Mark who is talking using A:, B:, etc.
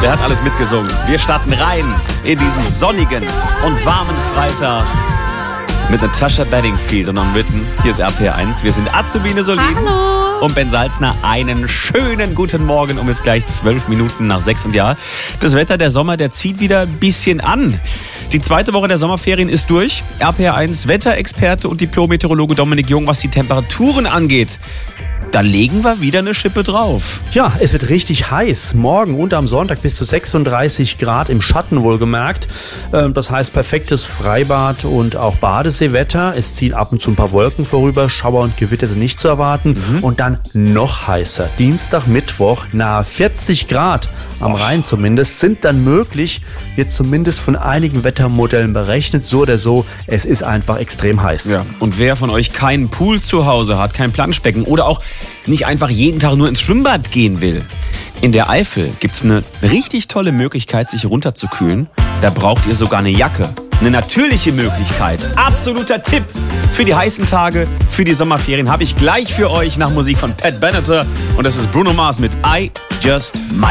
A: Wer hat alles mitgesungen? Wir starten rein in diesen sonnigen und warmen Freitag mit Natasha Bedingfield und Unwritten. Hier ist RPR1. Wir sind Azubine Solin.
B: Hallo.
A: Und Ben Salzner. Einen schönen guten Morgen um jetzt gleich 12 Minuten nach 6. Und ja, das Wetter, der Sommer, der zieht wieder ein bisschen an. Die zweite Woche der Sommerferien ist durch. RPR1 Wetterexperte und Diplom-Meteorologe Dominik Jung, was die Temperaturen angeht. Da legen wir wieder eine Schippe drauf.
C: Ja, es wird richtig heiß. Morgen und am Sonntag bis zu 36 Grad im Schatten wohlgemerkt. Das heißt perfektes Freibad und auch Badeseewetter. Es ziehen ab und zu ein paar Wolken vorüber. Schauer und Gewitter sind nicht zu erwarten. Und dann noch heißer. Dienstag, Mittwoch nahe 40 Grad. Am Rhein zumindest sind dann möglich. Wird zumindest von einigen Wettermodellen berechnet. So oder so, es ist einfach extrem heiß.
A: Ja. Und wer von euch keinen Pool zu Hause hat, kein Planschbecken oder auch nicht einfach jeden Tag nur ins Schwimmbad gehen will. In der Eifel gibt es eine richtig tolle Möglichkeit, sich runterzukühlen. Da braucht ihr sogar eine Jacke. Eine natürliche Möglichkeit. Absoluter Tipp für die heißen Tage, für die Sommerferien habe ich gleich für euch nach Musik von Pat Benatar. Und das ist Bruno Mars mit I Just Might.